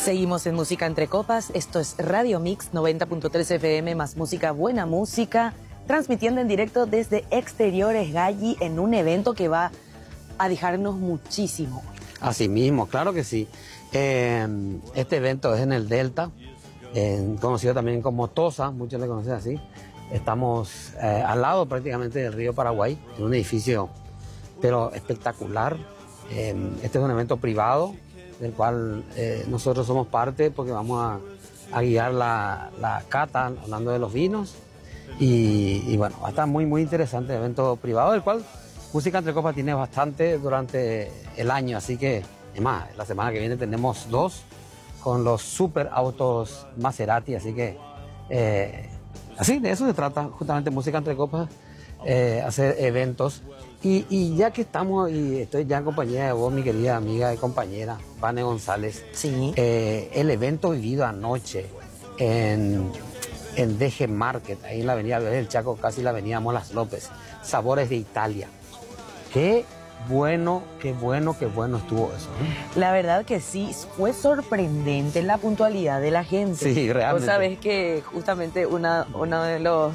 Seguimos en Música Entre Copas, esto es Radio Mix 90.3 FM más música, buena música, transmitiendo en directo desde Exteriores Galli en un evento que va a dejarnos muchísimo. Así mismo, claro que sí. Este evento es en el Delta, conocido también como Tosa, muchos le conocen así. Estamos al lado prácticamente del río Paraguay, en un edificio pero espectacular. Este es un evento privado del cual nosotros somos parte porque vamos a guiar la cata hablando de los vinos y bueno, va a estar muy interesante el evento privado del cual Música Entre Copas tiene bastante durante el año, así que es más, la semana que viene tenemos 2 con los super autos Maserati, así que así de eso se trata justamente Música Entre Copas, hacer eventos. Y ya que estamos, y estoy ya en compañía de vos, mi querida amiga y compañera, Vane González, Sí. El evento vivido anoche en DG Market, ahí en la avenida del Chaco, casi la avenida Molas López, Sabores de Italia. Qué bueno estuvo eso. La verdad que sí, fue sorprendente la puntualidad de la gente. Sí, realmente. Vos sabés que justamente uno de los